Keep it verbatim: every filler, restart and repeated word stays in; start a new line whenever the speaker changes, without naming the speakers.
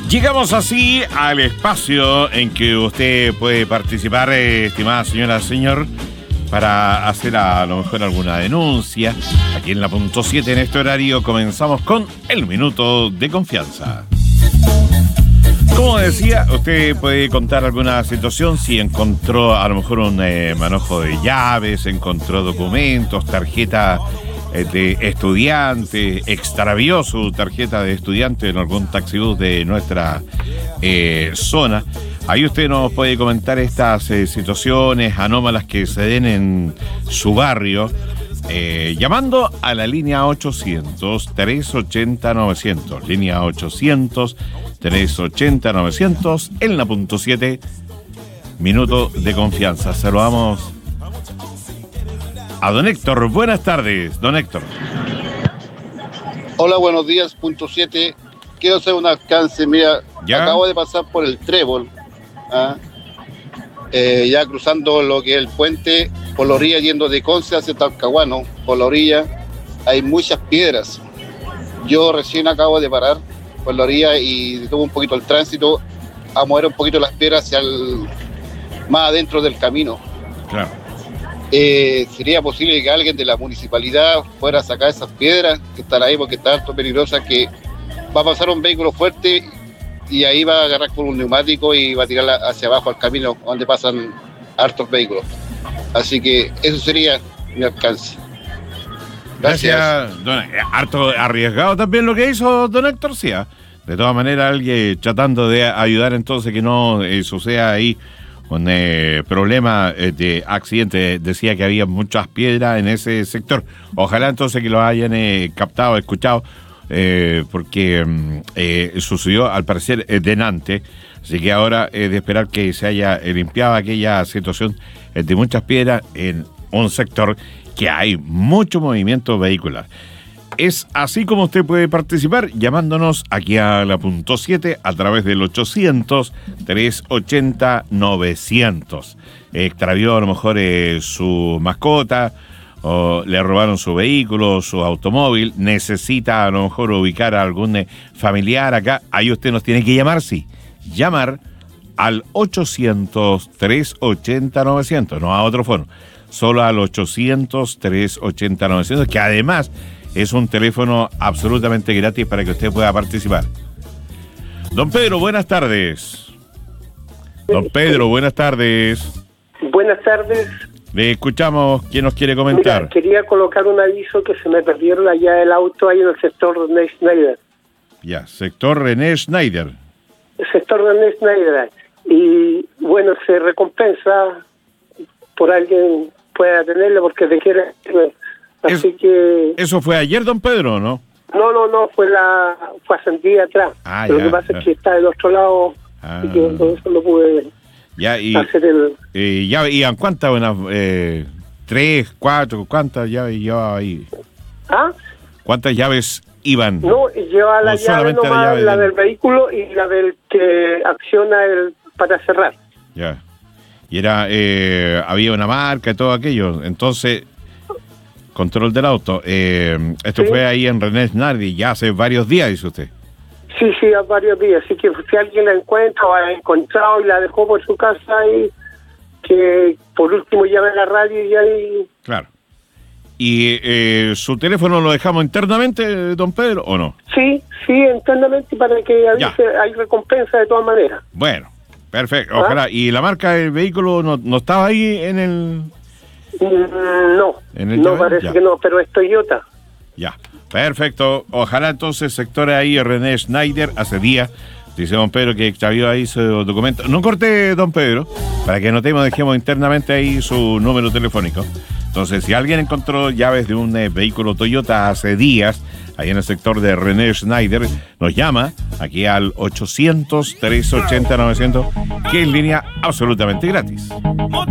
Llegamos así al espacio en que usted puede participar, eh, estimada señora, señor, para hacer a lo mejor alguna denuncia. Aquí en la punto siete, en este horario, comenzamos con el Minuto de Confianza. Como decía, usted puede contar alguna situación, si encontró a lo mejor un eh, manojo de llaves, encontró documentos, tarjeta eh, de estudiante, extravió su tarjeta de estudiante en algún taxibús de nuestra eh, zona. Ahí usted nos puede comentar estas eh, situaciones anómalas que se den en su barrio, eh, llamando a la línea ochocientos, trescientos ochenta, novecientos. Línea ochocientos, trescientos ochenta, novecientos, en la punto siete, Minuto de Confianza. Saludamos a don Héctor. Buenas tardes, don Héctor.
Hola, buenos días, punto siete. Quiero hacer un alcance. Mira,
¿Ya?
Acabo de pasar por el Trébol, ¿ah? eh, ya cruzando lo que es el puente, por la orilla yendo de Conce hacia Talcahuano. Por la orilla hay muchas piedras. Yo recién acabo de parar por la orilla y detuve un poquito el tránsito a mover un poquito las piedras hacia el, más adentro del camino.
Claro.
Eh, ¿Sería posible que alguien de la municipalidad fuera a sacar esas piedras que están ahí, porque está harto peligrosa, que va a pasar un vehículo fuerte y ahí va a agarrar con un neumático y va a tirarla hacia abajo al camino donde pasan hartos vehículos? Así que eso sería mi alcance. Gracias.
Gracias, don, eh, harto arriesgado también lo que hizo don Héctor, sí. ¿eh? De todas maneras, alguien tratando de ayudar entonces que no eh, suceda ahí un eh, problema eh, de accidente. Decía que había muchas piedras en ese sector. Ojalá entonces que lo hayan eh, captado, escuchado, eh, porque eh, sucedió al parecer eh, denante. Así que ahora es de esperar que se haya eh, limpiado aquella situación eh, de muchas piedras en un sector que hay mucho movimiento vehicular. Es así como usted puede participar llamándonos aquí a la punto siete a través del ochocientos, trescientos ochenta, novecientos. Extravió a lo mejor eh, su mascota, o le robaron su vehículo, su automóvil, necesita a lo mejor ubicar a algún eh, familiar acá. Ahí usted nos tiene que llamar, sí. Llamar al ochocientos, trescientos ochenta, novecientos, no a otro foro. Solo al ochocientos, trescientos ochenta, novecientos, que además es un teléfono absolutamente gratis para que usted pueda participar. Don Pedro, buenas tardes. Don Pedro, buenas tardes.
Buenas tardes.
Le escuchamos. ¿Quién nos quiere comentar?
Mira, quería colocar un aviso que se me perdieron allá el auto ahí en el sector René Schneider.
Ya, sector René Schneider.
El sector René Schneider. Y bueno, se recompensa por alguien pueda tenerlo porque te quiere. Así
es,
que...
¿Eso fue ayer, don Pedro, no?
No, no, no, fue la fue hace un día atrás.
Ah,
Pero
ya,
lo que pasa
ya.
es que está del otro lado,
Ah.
así que por eso no pude
Ya, y,
hacer el...
y ya iban cuántas, unas eh, tres, cuatro, ¿cuántas llaves llevaba ahí?
¿Ah?
¿Cuántas llaves iban?
No, lleva la
¿O
llave
solamente la
nomás,
llave
la
del-
del vehículo y la del que acciona el para cerrar.
Ya. Y era, eh, había una marca y todo aquello. Entonces, control del auto. Eh, esto
Sí.
fue ahí en René Schneider, ya hace varios días, dice usted.
Sí, sí, a varios días. Así que si alguien la encuentra o ha encontrado y la dejó por su casa y que por último llame a la radio y ahí...
Claro. ¿Y eh, su teléfono lo dejamos internamente, don Pedro, o no?
Sí, sí, internamente para que avise, hay recompensa de todas maneras.
Bueno, perfecto.
¿Ah?
Ojalá. ¿Y la marca del vehículo no, no estaba ahí en el...?
Mm, no,
¿En el
no
llavero?
parece
Ya.
que no, pero es Toyota.
Ya, perfecto. Ojalá entonces sectores ahí, René Schneider, hace días, dice don Pedro que extravió ahí su documento. No corte, don Pedro, para que anotemos, dejemos internamente ahí su número telefónico. Entonces, si alguien encontró llaves de un eh, vehículo Toyota hace días, ahí en el sector de René Schneider, nos llama aquí al ochocientos, trescientos ochenta, novecientos, que es línea absolutamente gratis.